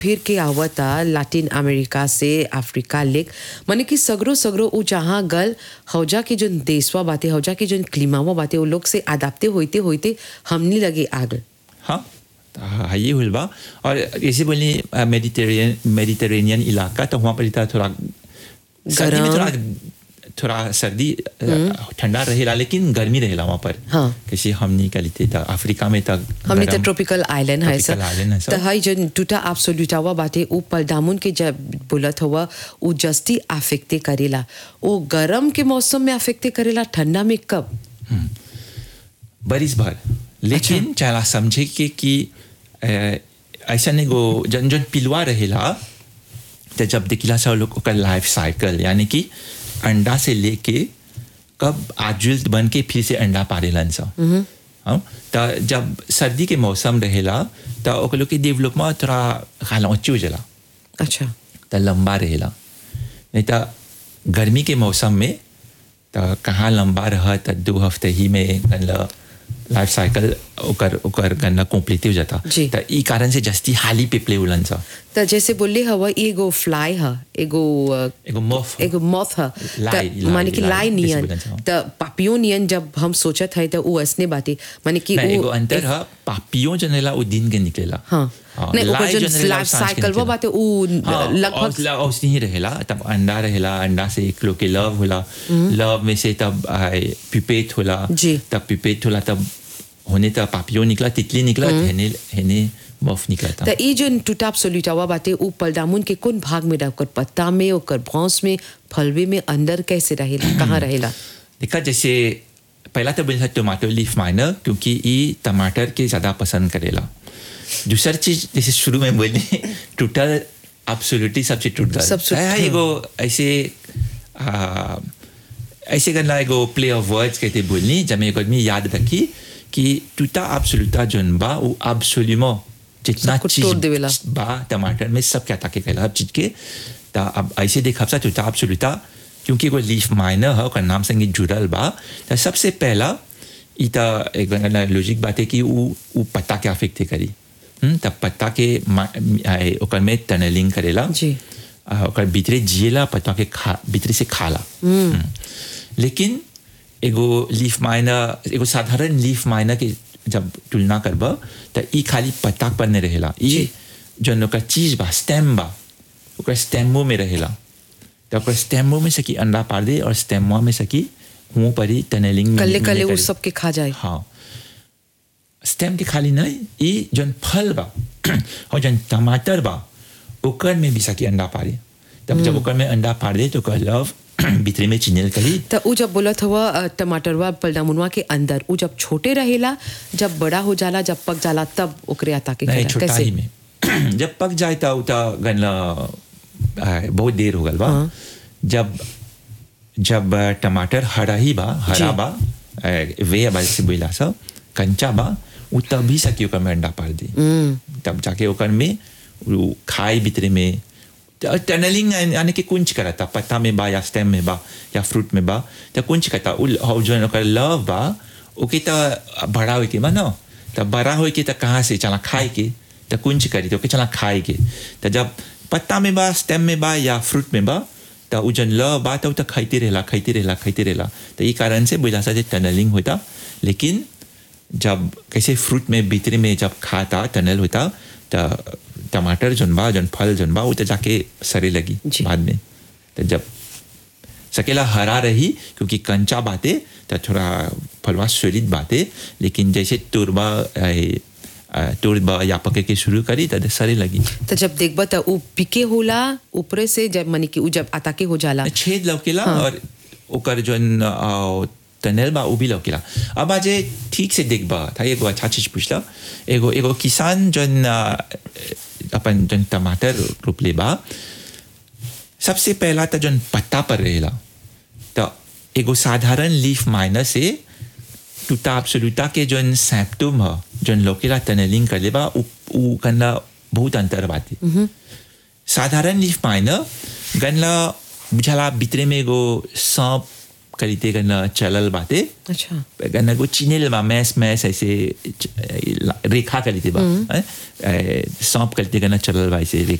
फिर के आवता लैटिन अमेरिका से अफ्रीका लेक माने कि सगरो सगरो उ जहाँ गल हौजा के जो देशवा बाते हौजा के जो क्लीमावा बाते वो लोग से अदाप्ते होते होते हमनी लगे आगल हाँ ये हुआ बा और ऐसे बोले मेडिटेरेनियन इलाका तो वहाँ पर इतना थोड़ा सर्दी में थोड़ा सर्दी ठंडा रहेला लेकिन गर्मी रहेला वहाँ पर हाँ कैसे हमनी का लेते था अफ्रीका में तक हमनी तो ट्रॉपिकल आइलैंड है सर तो हाई जो टूटा एब्सोल्यूटावा बाते ऊ पलदामुन के जब बोलत हुआ ऊ जस्ती अफेक्टे करेला वो गर्म के मौसम में अफेक्टे करेला ठंडा में कब बरिस भर लेकिन चला समझे कि ऐसा नहीं गो जन जन पिलवा रहेला तो जब देखिला सब लोग का लाइफ साइकिल यानी कि अंडा से लेके कब एडल्ट बन के फिर से अंडा पारेलन सा तो जब सर्दी के मौसम रहेला तो ओके लोग के डेवलपमेंट थोड़ा खाला ऊंची हो जाला अच्छा तो लंबा रहेला नहीं तो गर्मी के मौसम में तो कहाँ लंबा रहा तो 2 हफ्ते ही में गनला लाइफ साइकिल ओकर गन्ना कंप्लीट हो जाता तो ई कारण से जस्ती हाली पिपले उलन सा तो जैसे बोले हवा एगो फ्लाई है एगो मॉथ है माने कि लाई नियन तो पापियो नियन जब हम सोचत है तो वो असने बातें माने कि एगो अंतर है पापियो जनेला वो दिन के निकलेला हाँ नहीं वो जो लाइफ साइकिल वो बातें वो लगभग औसनी ही रहेला तब अंडा रहेला अंडा से एक लोग के लव होला लव में से तब पिपेट होला तब पिपेट होला तब होने तब पापियो निकला तितली निकला हेने मफ निकला था तो ये जो टूटा एब्सोल्यूटावा बातें वो पलदामुन के कौन भाग में डालकर पत्ता में और भौंस में फलवे में अंदर कैसे रहेला कहाँ रहेला देखा जैसे पहला तो बोला टमाटो लीफ माइनर क्योंकि ये टमाटर के ज़्यादा पसंद करेला दूसरी चीज जैसे शुरू में बोली टूटा एब्सोल्युटली सबसे टूट गया एगो ऐसे करना एगो प्ले ऑफ वर्ड्स कहते बोलनी जब एक आदमी याद रखी कि टूटा एब्सोल्यूटा जोन बा वो एब्सोल्यूटली जितना चीज बा टमाटर में सब क्या ताके कहला हर चीज के ता अब ऐसे देखा सा टूटा एब्सोल्यूटा क्योंकि वो लीफ माइनर है उसका नाम संगे जुड़ल बा तो सबसे पहला इता एक लॉजिक बात है कि वो पत्ता के अफेक्ट करी तब पत्ता के ओकर में टनलिंग करेला जी ओकर भीतरे जिएला पत्ता के भीतरे से खाला लेकिन एगो लीफ माइनर एगो साधारण लीफ माइनर के जब तुलना करबा तो ई खाली पत्ता पर नहीं रहेला ई जन ओकर चीज बा स्टेम बा ओकर स्टेमो में रहेला तो ओकर स्टेमो में सकी अंडा पार दे और स्टेमो में सकी मुंह पर ही टनलिंग कले वो सब के खा जाए हाँ स्टेम के खाली नहीं ये जन फल बा और जन टमाटर बा ओकर में भी सकी अंडा पारे तब जब ओकर में अंडा पार दे तो लव भीतरे में चिनेल करी तो उ जब बोलत हुआ टमाटरवा पलदामुनवा के अंदर उ जब छोटे रहेला जब बड़ा हो जाला जब पक जाला तब ओकरे आता के नहीं छोटा ही में जब पक जाए तो उता गनला बहुत देर हो गल बा जब टमाटर हरा बा वे बाल से बोला सा कंचा बा उ तभी सकी ओकर में अंडा पार दी तब जाके ओकर में खाई भीतरे में टनलिंग यानी कि कुंच करता पत्ता में बा या स्टेम में बा या फ्रूट में बा तो कुंच करता जो ओकर लव बा ओके तो बड़ा हो के बा ना तब बड़ा हो के तो कहाँ से चला खाए के तो कुंच करी तो चला खाए के तो जब पत्ता में बा स्टेम में बा या फ्रूट में बा तो उ जन लव बा तो खाते रहेला तो ये कारण से बोला सा टनलिंग होता लेकिन जब कैसे फ्रूट में भीतरे में जब खाता टनल होता तो टमाटर जन फल वो तो जाके सरे लगी बाद में तो जब सकेला हरा रही क्योंकि कंचा बाते तो थोड़ा फलवा सॉलिड बाते लेकिन जैसे तुरबा या पके के शुरू करी तो सरे लगी तो जब देखबा तो उ पिके होला ऊपर से जब माने कि उ जब आताके हो जाला छेद लौकेला और ओकर जन टनल बा वो भी लौकेला अब आज ठीक से देखबा था एगो अच्छा चीज पूछला एगो किसान जन अपन जन टमाटर रोपले बा सबसे पहला तो जन पत्ता पर रहेला तो एगो साधारण लीफ माइनर से टूटा एब्सोल्यूटा के जन सिम्पटम है जन लौकेला टनलिंग कर ले बा उ गनला बहुत अंतर बाती साधारण लीफ माइनर गनला बुझाला भीतरे में एगो सांप कलिते गना चलल बाते अच्छा गना को चिनेल बा मैस ऐसे रेखा कलिते बा सांप कलिते गना चलल बा ऐसे